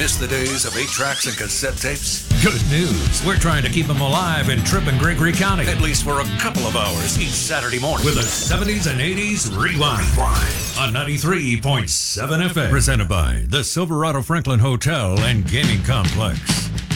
Miss the days of 8-tracks and cassette tapes? Good news. We're trying to keep them alive in Tripp and Gregory County. At least for a couple of hours each Saturday morning. With a 70s and 80s rewind. On 93.7 FM. Presented by the Silverado Franklin Hotel and Gaming Complex.